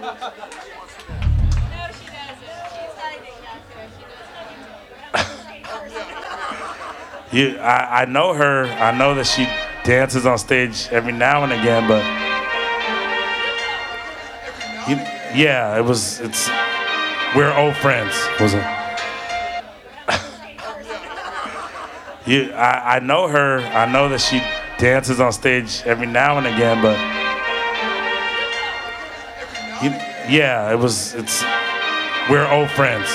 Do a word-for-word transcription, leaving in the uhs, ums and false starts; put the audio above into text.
You, I, I know her. I know that she dances on stage every now and again, but you, yeah, it was. It's we're old friends. Was it? You, I, I know her. I know that she dances on stage every now and again, but you, yeah, it was. It's we're old friends.